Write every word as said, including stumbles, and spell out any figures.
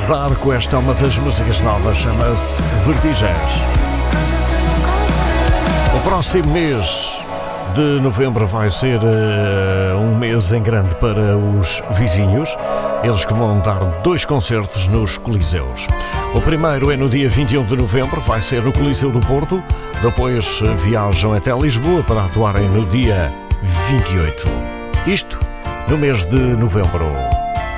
Zarco, esta é uma das músicas novas, chama-se Vertigens. O próximo mês de novembro vai ser uh, um mês em grande para os vizinhos, eles que vão dar dois concertos nos Coliseus. O primeiro é no dia vinte e um de novembro, vai ser no Coliseu do Porto, depois viajam até Lisboa para atuarem no dia vinte e oito. Isto no mês de novembro.